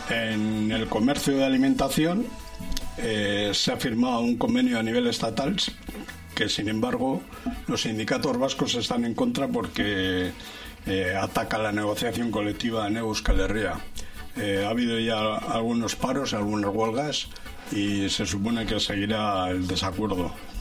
En el comercio de alimentación se ha firmado un convenio a nivel estatal que, sin embargo, los sindicatos vascos están en contra porque ataca la negociación colectiva en Euskal Herria. Ha habido ya algunos paros, algunas huelgas, y se supone que seguirá el desacuerdo.